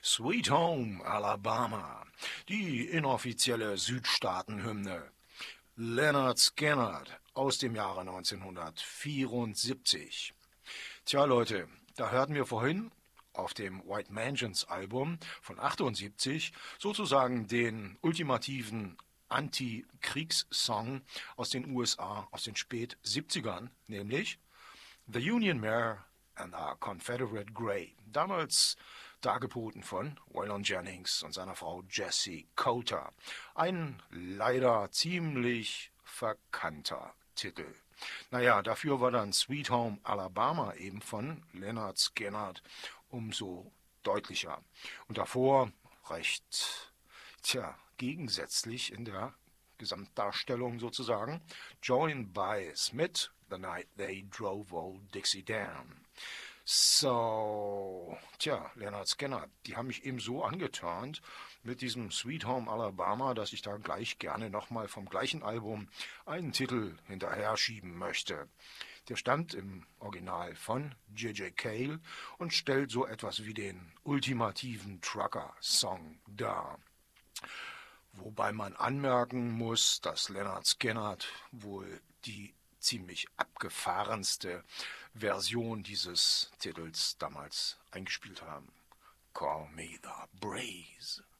Sweet Home Alabama, die inoffizielle Südstaatenhymne. Lynyrd Skynyrd aus dem Jahre 1974. Tja Leute, da hörten wir vorhin auf dem White Mansions Album von 78 sozusagen den ultimativen Anti-Kriegssong aus den USA aus den Spät-70ern, nämlich The Union Mare and our Confederate Grey, damals dargeboten von Waylon Jennings und seiner Frau Jessie Coulter. Ein leider ziemlich verkannter Titel. Naja, dafür war dann Sweet Home Alabama eben von Lynyrd Skynyrd umso deutlicher. Und davor recht, gegensätzlich in der Gesamtdarstellung sozusagen, Joan Baez mit The Night They Drove Old Dixie Down. So, Lynyrd Skynyrd, die haben mich eben so angeturnt mit diesem Sweet Home Alabama, dass ich da gleich gerne nochmal vom gleichen Album einen Titel hinterher schieben möchte. Der stammt im Original von J.J. Cale und stellt so etwas wie den ultimativen Trucker-Song dar. Wobei man anmerken muss, dass Lynyrd Skynyrd wohl die ziemlich abgefahrenste Version dieses Titels damals eingespielt haben. Call me the Breeze.